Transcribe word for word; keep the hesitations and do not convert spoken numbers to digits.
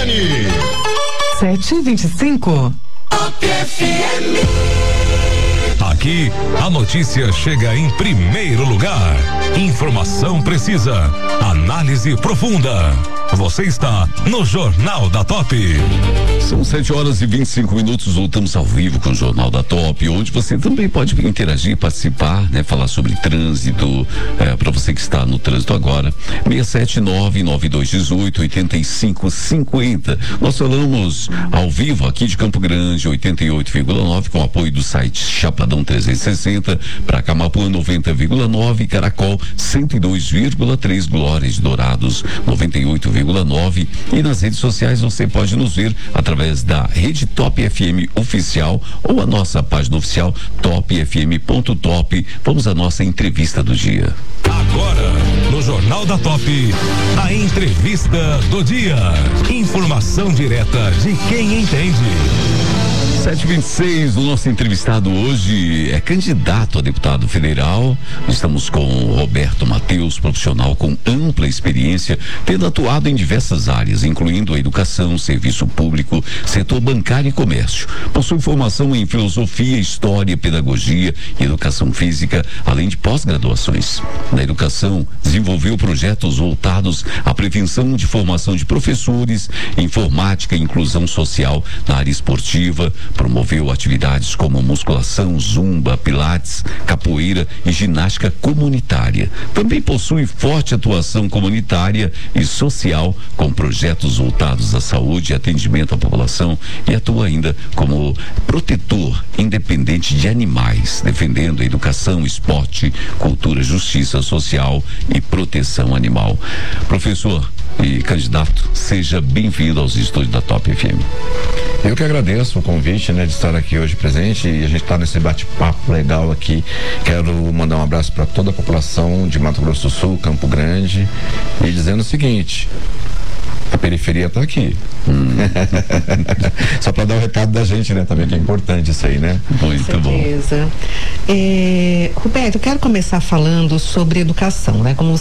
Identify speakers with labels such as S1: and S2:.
S1: Dani.
S2: sete e vinte e cinco.
S1: Top F M.
S3: Aqui, a notícia chega em primeiro lugar. Informação precisa, análise profunda. Você está no Jornal da Top.
S4: São sete horas e vinte e cinco minutos, voltamos ao vivo com o Jornal da Top, onde você também pode interagir, participar, né? Falar sobre trânsito, é, para você que está no trânsito agora, seis sete nove, nove dois um oito, oito cinco cinco zero. Nós falamos ao vivo aqui de Campo Grande, oitenta e oito vírgula nove, com apoio do site Chapadão trezentos e sessenta, para Camapuã noventa vírgula nove, Caracol cento e dois vírgula três, Glória de Dourados noventa e oito vírgula nove, e nas redes sociais você pode nos ver através da rede Top F M oficial ou a nossa página oficial top f m ponto top. Vamos à nossa entrevista do dia.
S3: Agora, no Jornal da Top, a entrevista do dia. Informação direta de quem entende.
S4: sete e vinte e seis, o nosso entrevistado hoje é candidato a deputado federal. Estamos com o Roberto Mateus, profissional com ampla experiência, tendo atuado em diversas áreas, incluindo a educação, serviço público, setor bancário e comércio. Possui formação em filosofia, história, pedagogia e educação física, além de pós-graduações. Na educação, desenvolveu projetos voltados à prevenção de formação de professores, informática e inclusão social na área esportiva. Promoveu atividades como musculação, zumba, pilates, capoeira e ginástica comunitária. Também possui forte atuação comunitária e social, com projetos voltados à saúde e atendimento à população, e atua ainda como protetor independente de animais, defendendo a educação, esporte, cultura, justiça social e proteção animal. Professor e candidato, seja bem-vindo aos estúdios da Top F M.
S5: Eu que agradeço o convite, né, de estar aqui hoje presente, e a gente está nesse bate-papo legal aqui. Quero mandar um abraço para toda a população de Mato Grosso do Sul, Campo Grande, e dizendo o seguinte: a periferia está aqui. Hum. Só para dar o recado da gente, né, também, que é importante isso aí, né?
S4: Muito bom.
S2: É, Roberto, eu quero começar falando sobre educação, né? Como